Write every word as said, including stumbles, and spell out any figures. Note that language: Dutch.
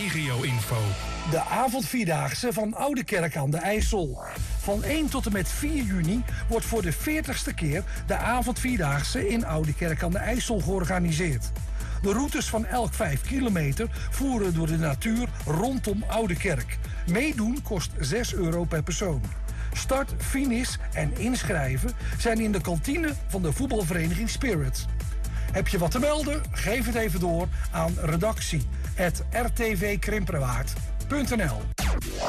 regio-info. De avondvierdaagse van Oude Kerk aan de IJssel. Van één tot en met vier juni wordt voor de veertigste keer de avondvierdaagse in Oude Kerk aan de IJssel georganiseerd. De routes van elk vijf kilometer voeren door de natuur rondom Oude Kerk. Meedoen kost zes euro per persoon. Start, finish en inschrijven zijn in de kantine van de voetbalvereniging Spirit. Heb je wat te melden? Geef het even door aan redactie at r t v krimperwaard punt n l.